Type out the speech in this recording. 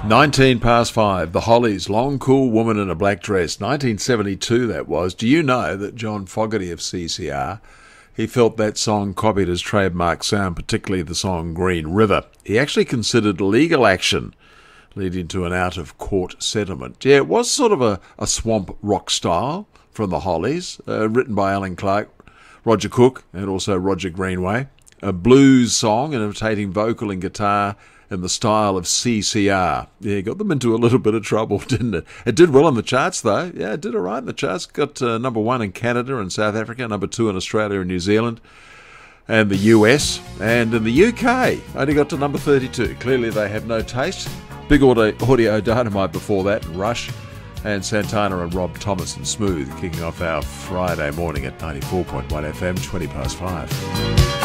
19 past 5, The Hollies, Long Cool Woman in a Black Dress. 1972 that was. Do you know that John Fogerty of CCR, he felt that song copied his trademark sound, particularly the song Green River. He actually considered legal action, leading to an out-of-court settlement. Yeah, it was sort of a swamp rock style from The Hollies, written by Alan Clark, Roger Cook, and also Roger Greenway. A blues song imitating vocal and guitar in the style of CCR. Yeah, got them into a little bit of trouble, didn't it? It did well in the charts, though. Yeah, it did all right in the charts. Got number 1 in Canada and South Africa, number 2 in Australia and New Zealand, and the US. And in the UK, only got to number 32. Clearly they have no taste. Big Audio Dynamite before that, and Rush, and Santana and Rob Thomas and Smooth, kicking off our Friday morning at 94.1 FM, 20 past 5.